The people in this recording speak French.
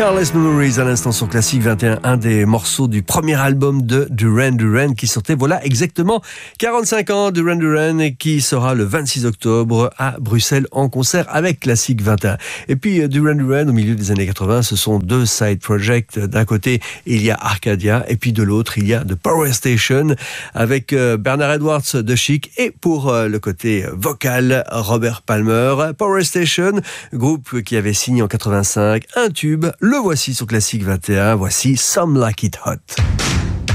Careless Memories à l'instant sur Classique 21, un des morceaux du premier album de Duran Duran qui sortait voilà exactement 45 ans. Duran Duran qui sera le 26 octobre à Bruxelles en concert avec Classique 21. Et puis Duran Duran au milieu des années 80, ce sont deux side projects. D'un côté il y a Arcadia et puis de l'autre il y a The Power Station avec Bernard Edwards de Chic et pour le côté vocal Robert Palmer. Power Station, groupe qui avait signé en 85 un tube. Le voici sur Classique 21, voici Some Like It Hot.